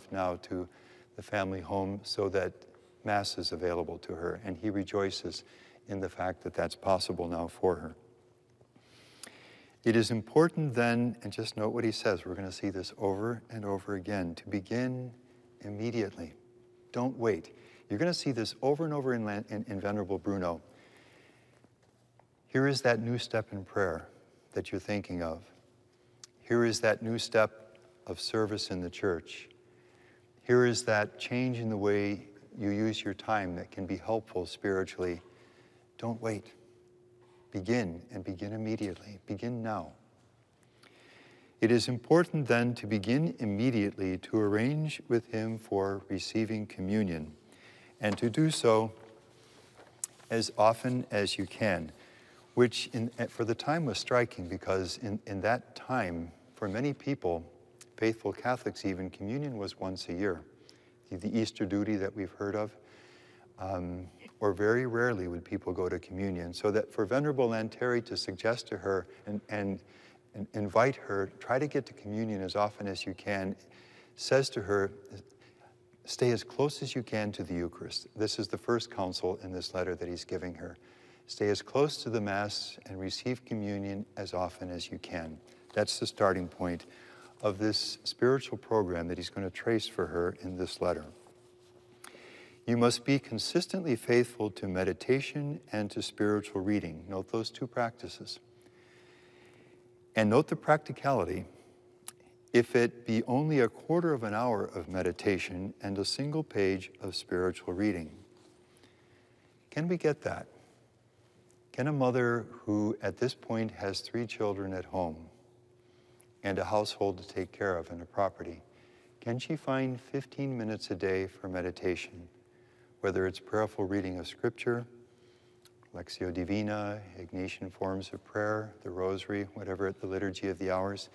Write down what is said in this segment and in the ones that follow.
herself now to the family home so that Mass is available to her, and he rejoices in the fact that that's possible now for her. It is important then, and just note what he says, we're going to see this over and over again, to begin immediately. Don't wait. You're going to see this over and over in Venerable Bruno. Here is that new step in prayer that you're thinking of. Here is that new step of service in the church. Here is that change in the way you use your time that can be helpful spiritually. Don't wait. Begin, and begin immediately. Begin now. It is important then to begin immediately to arrange with him for receiving communion, and to do so as often as you can, which for the time was striking, because in that time, for many people, faithful Catholics even, communion was once a year. The Easter duty that we've heard of, or very rarely would people go to communion. So that for Venerable Lanteri to suggest to her and invite her, try to get to communion as often as you can, says to her, stay as close as you can to the Eucharist. This is the first counsel in this letter that he's giving her. Stay as close to the Mass and receive communion as often as you can. That's the starting point of this spiritual program that he's going to trace for her in this letter. You must be consistently faithful to meditation and to spiritual reading. Note those two practices. And note the practicality. If it be only a quarter of an hour of meditation and a single page of spiritual reading. Can we get that? Can a mother who at this point has 3 children at home and a household to take care of and a property, can she find 15 minutes a day for meditation? Whether it's prayerful reading of Scripture, Lectio Divina, Ignatian forms of prayer, the Rosary, whatever, the Liturgy of the Hours.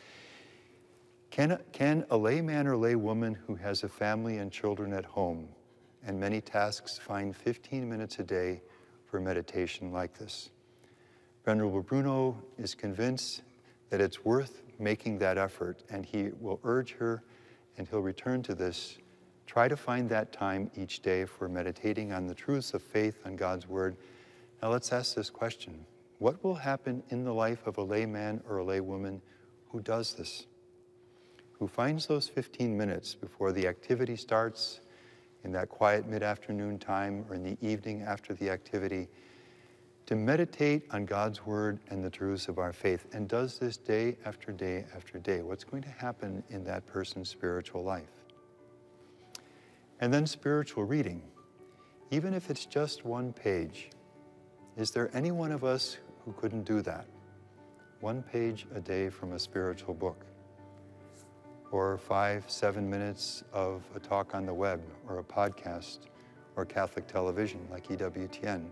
Can a layman or laywoman who has a family and children at home and many tasks find 15 minutes a day for meditation like this? Venerable Bruno is convinced that it's worth making that effort, and he will urge her, and he'll return to this. Try to find that time each day for meditating on the truths of faith and God's Word. Now let's ask this question. What will happen in the life of a layman or a laywoman who does this? Who finds those 15 minutes before the activity starts, in that quiet mid-afternoon time or in the evening after the activity, to meditate on God's Word and the truths of our faith, and does this day after day after day? What's going to happen in that person's spiritual life? And then spiritual reading. Even if it's just 1 page, is there any one of us who couldn't do that? 1 page a day from a spiritual book, or 5-7 minutes of a talk on the web, or a podcast, or Catholic television like EWTN.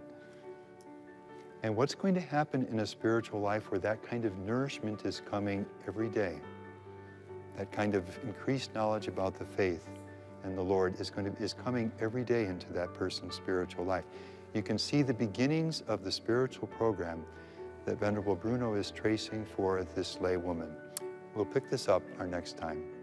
And what's going to happen in a spiritual life where that kind of nourishment is coming every day? That kind of increased knowledge about the faith and the Lord is coming every day into that person's spiritual life. You can see the beginnings of the spiritual program that Venerable Bruno is tracing for this lay woman. We'll pick this up our next time.